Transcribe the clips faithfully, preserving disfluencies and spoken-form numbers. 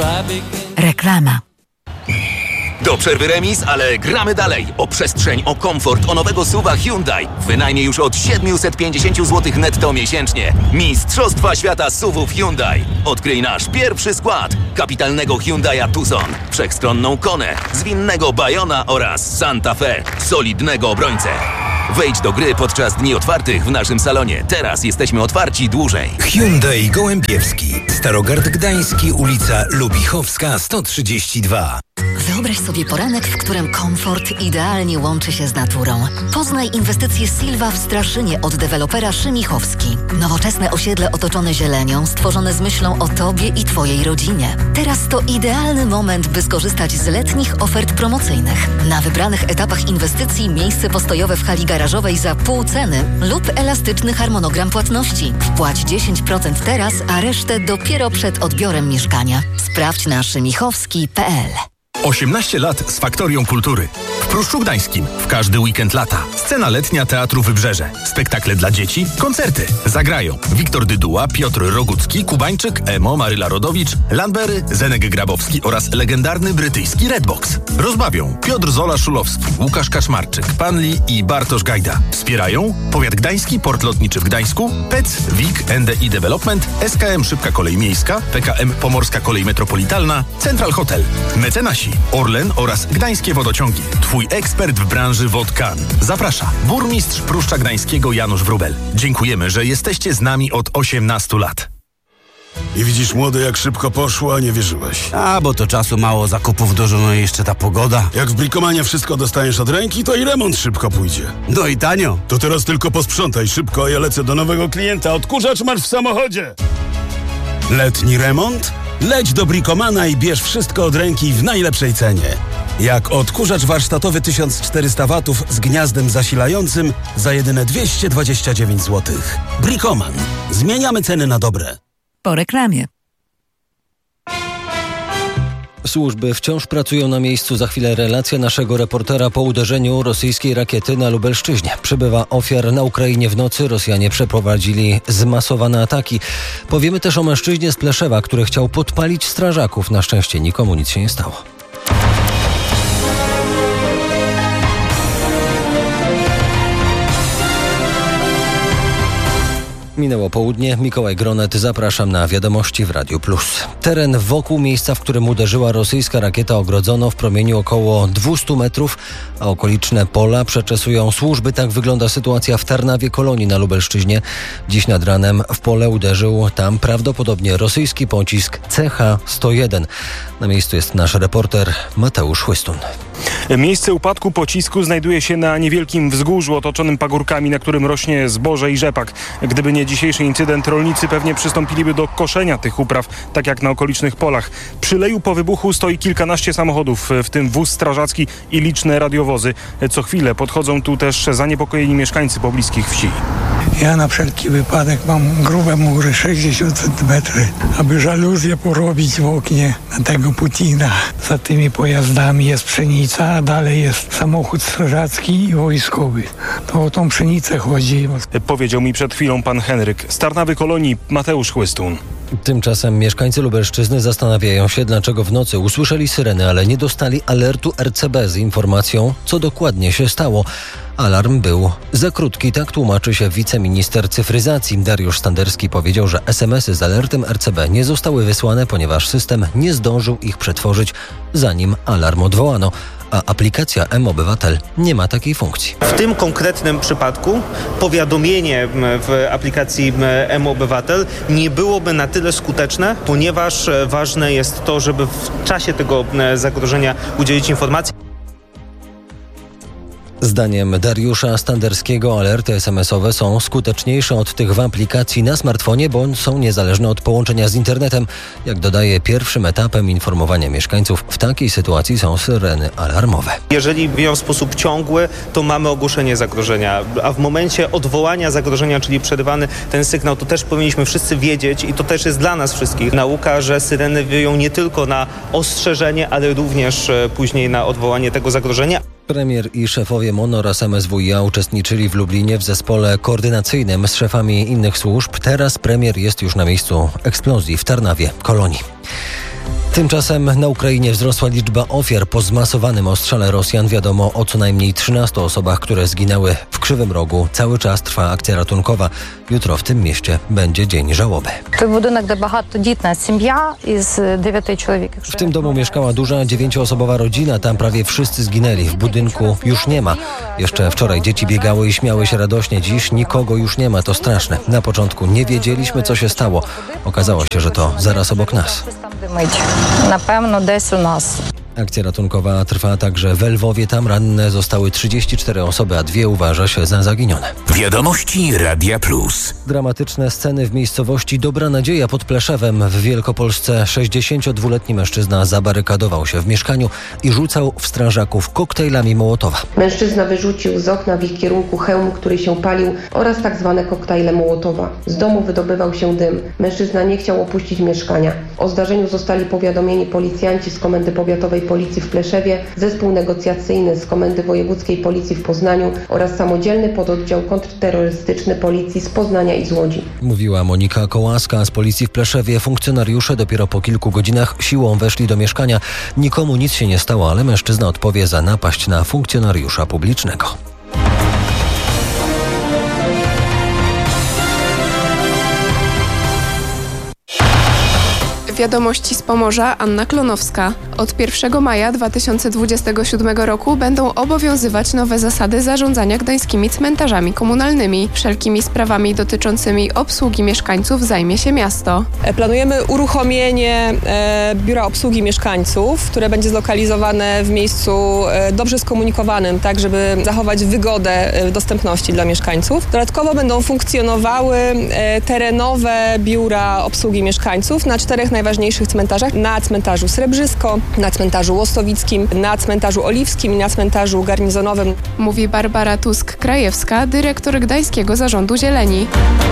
Reklama. Do przerwy remis, ale gramy dalej. O przestrzeń, o komfort, o nowego suwa Hyundai. Wynajmie już od siedemset pięćdziesiąt złotych netto miesięcznie. Mistrzostwa świata suwów Hyundai. Odkryj nasz pierwszy skład. Kapitalnego Hyundai'a Tucson, wszechstronną Konę, zwinnego Bayona oraz Santa Fe, solidnego obrońcę. Wejdź do gry podczas dni otwartych w naszym salonie. Teraz jesteśmy otwarci dłużej. Hyundai Gołębiewski, Starogard Gdański, ulica Lubichowska sto trzydzieści dwa. Wyobraź sobie poranek, w którym komfort idealnie łączy się z naturą. Poznaj inwestycje Silva w Straszynie od dewelopera Szymichowski. Nowoczesne osiedle otoczone zielenią, stworzone z myślą o Tobie i Twojej rodzinie. Teraz to idealny moment, by skorzystać z letnich ofert promocyjnych. Na wybranych etapach inwestycji miejsce postojowe w hali garażowej za pół ceny lub elastyczny harmonogram płatności. Wpłać dziesięć procent teraz, a resztę dopiero przed odbiorem mieszkania. Sprawdź na szymichowski kropka p l. osiemnaście lat z Faktorią Kultury. W Pruszczu Gdańskim. W każdy weekend lata. Scena letnia Teatru Wybrzeże. Spektakle dla dzieci. Koncerty. Zagrają Wiktor Dyduła, Piotr Rogucki, Kubańczyk, Emo, Maryla Rodowicz, Landbery, Zenek Grabowski oraz legendarny brytyjski Redbox. Rozbawią Piotr Zola-Szulowski, Łukasz Kaszmarczyk, Panli i Bartosz Gajda. Wspierają Powiat Gdański, Port Lotniczy w Gdańsku, P E C, W I K, N D I Development, S K M Szybka Kolej Miejska, P K M Pomorska Kolej Metropolitalna, Central Hotel, Mecenasi, Orlen oraz Gdańskie Wodociągi. Twój ekspert w branży wod K A N. Zaprasza burmistrz Pruszcza Gdańskiego Janusz Wróbel. Dziękujemy, że jesteście z nami od osiemnastu lat. I widzisz, młody, jak szybko poszło, a nie wierzyłeś. A, bo to czasu mało, zakupów dużo, no i jeszcze ta pogoda. Jak w Bricomanie wszystko dostaniesz od ręki, to i remont szybko pójdzie. No i tanio. To teraz tylko posprzątaj szybko, a ja lecę do nowego klienta. Odkurzacz masz w samochodzie. Letni remont? Leć do Bricomana i bierz wszystko od ręki w najlepszej cenie. Jak odkurzacz warsztatowy tysiąc czterysta watów z gniazdem zasilającym za jedyne dwieście dwadzieścia dziewięć złotych. Bricoman. Zmieniamy ceny na dobre. Po reklamie. Służby wciąż pracują na miejscu. Za chwilę relacja naszego reportera po uderzeniu rosyjskiej rakiety na Lubelszczyźnie. Przybywa ofiar na Ukrainie w nocy. Rosjanie przeprowadzili zmasowane ataki. Powiemy też o mężczyźnie z Pleszewa, który chciał podpalić strażaków. Na szczęście nikomu nic się nie stało. Minęło południe. Mikołaj Gronet, zapraszam na wiadomości w Radiu Plus. Teren wokół miejsca, w którym uderzyła rosyjska rakieta, ogrodzono w promieniu około dwieście metrów, a okoliczne pola przeczesują służby. Tak wygląda sytuacja w Tarnawie Kolonii na Lubelszczyźnie. Dziś nad ranem w pole uderzył tam prawdopodobnie rosyjski pocisk C H sto jeden. Na miejscu jest nasz reporter Mateusz Chłystun. Miejsce upadku pocisku znajduje się na niewielkim wzgórzu otoczonym pagórkami, na którym rośnie zboże i rzepak. Gdyby nie dzisiejszy incydent, rolnicy pewnie przystąpiliby do koszenia tych upraw, tak jak na okolicznych polach. Przy leju po wybuchu stoi kilkanaście samochodów, w tym wóz strażacki i liczne radiowozy. Co chwilę podchodzą tu też zaniepokojeni mieszkańcy pobliskich wsi. Ja na wszelki wypadek mam grube mury, sześćdziesiąt centymetrów, aby żaluzję porobić w oknie na tego Putina. Za tymi pojazdami jest pszenica, a dalej jest samochód strażacki i wojskowy. To o tą pszenicę chodzi. Powiedział mi przed chwilą pan Henryk. Z Tarnawy Kolonii Mateusz Chłystun. Tymczasem mieszkańcy Lubelszczyzny zastanawiają się, dlaczego w nocy usłyszeli syreny, ale nie dostali alertu R C B z informacją, co dokładnie się stało. Alarm był za krótki, tak tłumaczy się wiceminister cyfryzacji. Dariusz Standerski powiedział, że es em esy z alertem R C B nie zostały wysłane, ponieważ system nie zdążył ich przetworzyć, zanim alarm odwołano. A aplikacja mObywatel nie ma takiej funkcji. W tym konkretnym przypadku powiadomienie w aplikacji mObywatel nie byłoby na tyle skuteczne, ponieważ ważne jest to, żeby w czasie tego zagrożenia udzielić informacji. Zdaniem Dariusza Standerskiego alerty es em esowe są skuteczniejsze od tych w aplikacji na smartfonie, bo są niezależne od połączenia z internetem. Jak dodaje, pierwszym etapem informowania mieszkańców w takiej sytuacji są syreny alarmowe. Jeżeli biją w sposób ciągły, to mamy ogłoszenie zagrożenia, a w momencie odwołania zagrożenia, czyli przerywany ten sygnał, to też powinniśmy wszyscy wiedzieć i to też jest dla nas wszystkich nauka, że syreny wyją nie tylko na ostrzeżenie, ale również później na odwołanie tego zagrożenia. Premier i szefowie M O N oraz M S W i A uczestniczyli w Lublinie w zespole koordynacyjnym z szefami innych służb. Teraz premier jest już na miejscu eksplozji w Tarnawie Kolonii. Tymczasem na Ukrainie wzrosła liczba ofiar po zmasowanym ostrzale Rosjan. Wiadomo o co najmniej trzynastu osobach, które zginęły w Krzywym Rogu. Cały czas trwa akcja ratunkowa. Jutro w tym mieście będzie dzień żałoby. W tym domu mieszkała duża dziewięcioosobowa rodzina. Tam prawie wszyscy zginęli. W budynku już nie ma. Jeszcze wczoraj dzieci biegały i śmiały się radośnie. Dziś nikogo już nie ma. To straszne. Na początku nie wiedzieliśmy, co się stało. Okazało się, że to zaraz obok nas. Na pewno gdzieś u nas. Akcja ratunkowa trwa także w Lwowie. Tam ranne zostały trzydzieści cztery osoby, a dwie uważa się za zaginione. Wiadomości Radia Plus. Dramatyczne sceny w miejscowości Dobra Nadzieja pod Pleszewem w Wielkopolsce. sześćdziesięciodwuletni mężczyzna zabarykadował się w mieszkaniu i rzucał w strażaków koktajlami Mołotowa. Mężczyzna wyrzucił z okna w ich kierunku hełm, który się palił, oraz tak zwane koktajle Mołotowa. Z domu wydobywał się dym. Mężczyzna nie chciał opuścić mieszkania. O zdarzeniu zostali powiadomieni policjanci z Komendy Powiatowej Policji w Pleszewie, zespół negocjacyjny z Komendy Wojewódzkiej Policji w Poznaniu oraz samodzielny pododdział kontrterrorystyczny Policji z Poznania i z Łodzi. Mówiła Monika Kołaska z Policji w Pleszewie. Funkcjonariusze dopiero po kilku godzinach siłą weszli do mieszkania. Nikomu nic się nie stało, ale mężczyzna odpowie za napaść na funkcjonariusza publicznego. Wiadomości z Pomorza, Anna Klonowska. Od pierwszego maja dwa tysiące dwudziestego siódmego roku będą obowiązywać nowe zasady zarządzania gdańskimi cmentarzami komunalnymi. Wszelkimi sprawami dotyczącymi obsługi mieszkańców zajmie się miasto. Planujemy uruchomienie e, biura obsługi mieszkańców, które będzie zlokalizowane w miejscu e, dobrze skomunikowanym, tak żeby zachować wygodę e, dostępności dla mieszkańców. Dodatkowo będą funkcjonowały e, terenowe biura obsługi mieszkańców na czterech najważniejszych cmentarzach. Na cmentarzu Srebrzysko, na cmentarzu Łostowickim, na cmentarzu Oliwskim i na cmentarzu garnizonowym. Mówi Barbara Tusk-Krajewska, dyrektor Gdańskiego Zarządu Zieleni.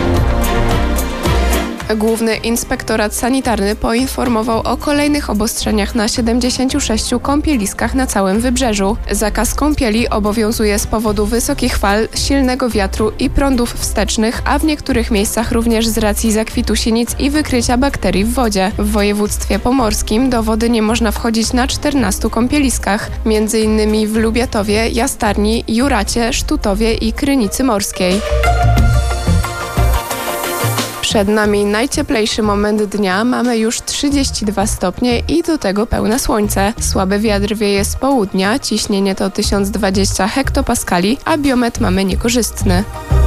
Główny Inspektorat Sanitarny poinformował o kolejnych obostrzeniach na siedemdziesięciu sześciu kąpieliskach na całym wybrzeżu. Zakaz kąpieli obowiązuje z powodu wysokich fal, silnego wiatru i prądów wstecznych, a w niektórych miejscach również z racji zakwitu sinic i wykrycia bakterii w wodzie. W województwie pomorskim do wody nie można wchodzić na czternastu kąpieliskach, między innymi w Lubiatowie, Jastarni, Juracie, Sztutowie i Krynicy Morskiej. Przed nami najcieplejszy moment dnia, mamy już trzydzieści dwa stopnie i do tego pełne słońce. Słaby wiatr wieje z południa, ciśnienie to tysiąc dwadzieścia hektopaskali, a biometr mamy niekorzystny.